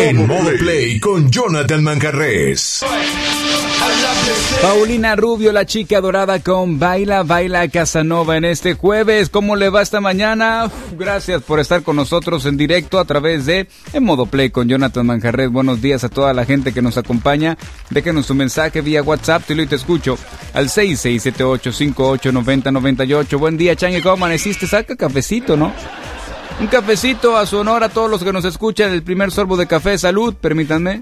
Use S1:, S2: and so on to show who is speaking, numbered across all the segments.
S1: En Modo Play con Jonathan Manjarrés.
S2: Paulina Rubio, la chica dorada con Baila, Baila Casanova en este jueves. ¿Cómo le va esta mañana? Gracias por estar con nosotros en directo a través de En Modo Play con Jonathan Manjarrés. Buenos días a toda la gente que nos acompaña. Déjenos su mensaje vía WhatsApp, te escucho al 6678589098. Buen día, Changue, ¿cómo amaneciste? Saca cafecito, ¿no? Un cafecito a su honor a todos los que nos escuchan. El primer sorbo de café. Salud, permítanme.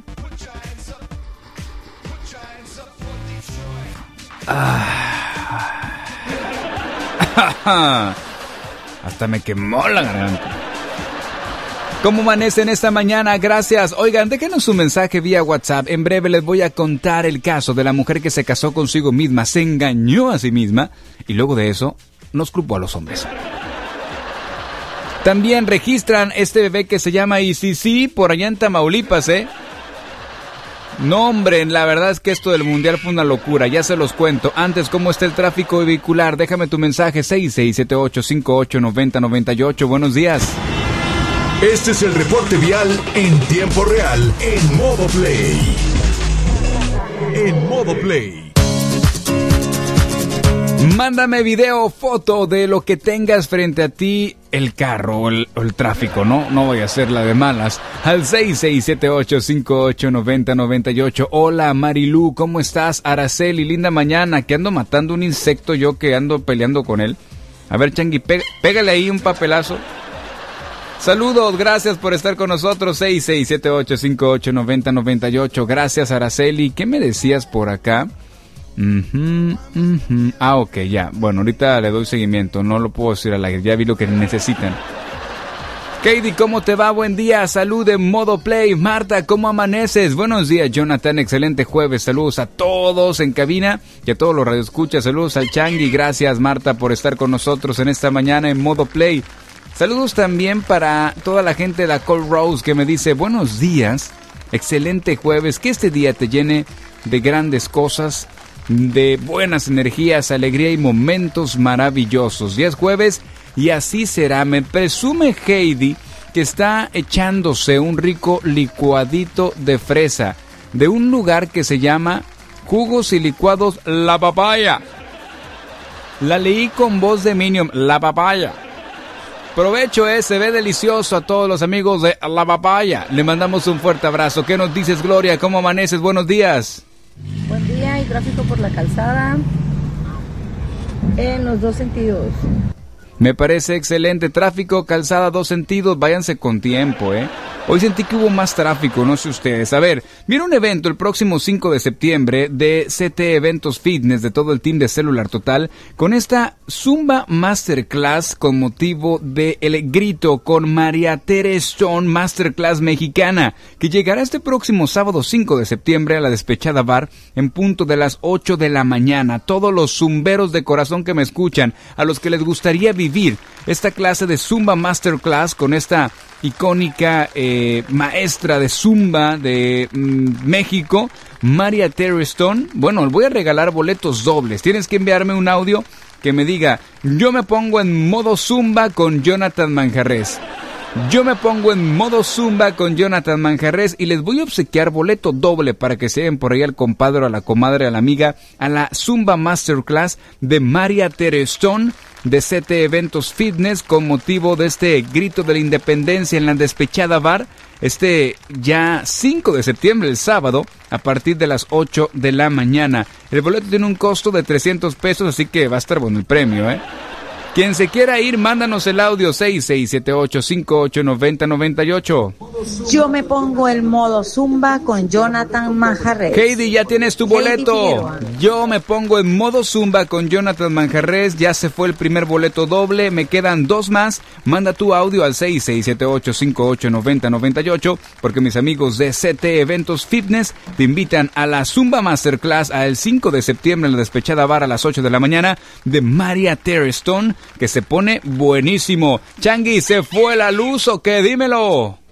S2: Hasta me quemó la garganta. ¿Cómo amanecen esta mañana? Gracias. Oigan, déjenos un mensaje vía WhatsApp. En breve les voy a contar el caso de la mujer que se casó consigo misma, se engañó a sí misma y luego de eso nos culpó a los hombres. También registran este bebé que se llama ICC por allá en Tamaulipas, No, hombre, la verdad es que esto del mundial fue una locura, ya se los cuento. Antes, ¿cómo está el tráfico vehicular? Déjame tu mensaje, 6678589098. Buenos días.
S1: Este es el reporte vial en tiempo real, en Modo Play. En Modo Play.
S2: Mándame video, foto de lo que tengas frente a ti, el carro o el tráfico, ¿no? No voy a hacer la de malas. Al 6678589098. Hola Marilu, ¿cómo estás? Araceli, linda mañana, que ando matando un insecto yo que ando peleando con él. A ver, Changi, pégale ahí un papelazo. Saludos, gracias por estar con nosotros, 6678589098. Gracias Araceli. ¿Qué me decías por acá? Ok, ya. Bueno, ahorita le doy seguimiento. No lo puedo decir al aire. Ya vi lo que necesitan. Katie, ¿cómo te va? Buen día. Salud en Modo Play. Marta, ¿cómo amaneces? Buenos días, Jonathan. Excelente jueves. Saludos a todos en cabina y a todos los radioescuchas. Saludos al Changi. Gracias, Marta, por estar con nosotros en esta mañana en Modo Play. Saludos también para toda la gente de la Cold Rose que me dice buenos días. Excelente jueves. Que este día te llene de grandes cosas, de buenas energías, alegría y momentos maravillosos. Ya es jueves y así será. Me presume Heidi que está echándose un rico licuadito de fresa de un lugar que se llama Jugos y Licuados La Papaya. La leí con voz de Minion, La Papaya. Provecho, se ve delicioso a todos los amigos de La Papaya. Le mandamos un fuerte abrazo. ¿Qué nos dices, Gloria? ¿Cómo amaneces? Buenos días.
S3: Buen día, hay tráfico por la calzada en los dos sentidos.
S2: Me parece excelente. Tráfico, calzada, dos sentidos. Váyanse con tiempo, Hoy sentí que hubo más tráfico, no sé ustedes. A ver, viene un evento el próximo 5 de septiembre de CT Eventos Fitness, de todo el team de Celular Total, con esta Zumba Masterclass con motivo de El Grito con María Tere Stone, Masterclass mexicana, que llegará este próximo sábado 5 de septiembre a la Despechada Bar en punto de las 8 de la mañana. Todos los zumberos de corazón que me escuchan, a los que les gustaría vivir esta clase de Zumba Masterclass con esta icónica maestra de Zumba de México, María Tere Stone. Bueno, voy a regalar boletos dobles. Tienes que enviarme un audio que me diga: yo me pongo en modo Zumba con Jonathan Manjarrés. Yo me pongo en modo Zumba con Jonathan Manjarrés y les voy a obsequiar boleto doble para que se den por ahí al compadre, a la comadre, a la amiga, a la Zumba Masterclass de María Tere Stone de CT Eventos Fitness con motivo de este Grito de la Independencia en la Despechada Bar, ya 5 de septiembre, el sábado, a partir de las 8 de la mañana. El boleto tiene un costo de 300 pesos, así que va a estar bueno el premio, Quien se quiera ir, mándanos el audio 6678589098.
S3: Yo me pongo el modo Zumba con Jonathan Manjarrés.
S2: Heidi, ya tienes tu boleto. Yo me pongo en modo Zumba con Jonathan Manjarrés. Ya se fue el primer boleto doble. Me quedan 2 más. Manda tu audio al 6678589098 porque mis amigos de CT Eventos Fitness te invitan a la Zumba Masterclass el 5 de septiembre en la Despechada Bar a las 8 de la mañana de María Tere Stone, que se pone buenísimo. Changi, ¿se fue la luz o qué? Dímelo.